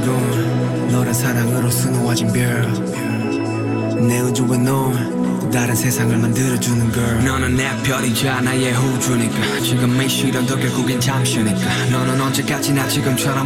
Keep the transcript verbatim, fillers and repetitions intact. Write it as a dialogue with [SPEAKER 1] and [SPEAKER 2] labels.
[SPEAKER 1] 건 너란 사랑으로 수놓아진 별내 우주와 넌 다른 세상을 만들어주는 걸. 너는 내 별이자 나의 우주니까 지금 이 시련도 결국엔 잠시니까 너는 언제까지나 지금처럼